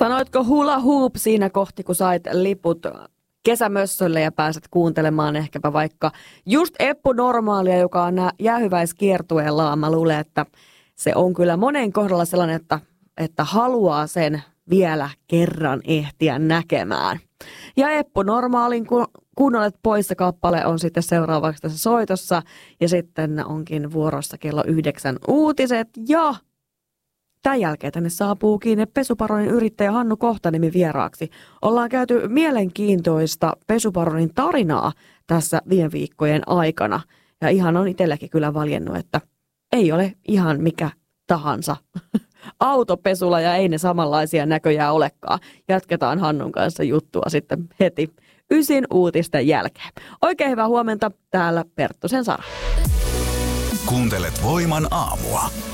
Sanoitko hula hoop siinä kohti, kun sait liput kesämössölle ja pääset kuuntelemaan ehkäpä vaikka just Eppu Normaalia, joka on jäähyväiskiertueellaan. Mä luulen, että se on kyllä monen kohdalla sellainen, että haluaa sen vielä kerran ehtiä näkemään. Ja Eppu Normaalin kun olet poissa -kappale on sitten seuraavaksi tässä soitossa. Ja sitten onkin vuorossa kello 9 uutiset. Ja tämän jälkeen tänne saapuukin Pesuparonin yrittäjä Hannu Kohtanimi vieraaksi. Ollaan käyty mielenkiintoista Pesuparonin tarinaa tässä viime viikkojen aikana. Ja ihan on itselläkin kyllä valjennut, että ei ole ihan mikä tahansa autopesula ja ei ne samanlaisia näköjään olekaan. Jatketaan Hannun kanssa juttua sitten heti 9 uutisten jälkeen. Oikein hyvää huomenta, täällä Perttusen Sara. Kuuntelet Voiman aamua.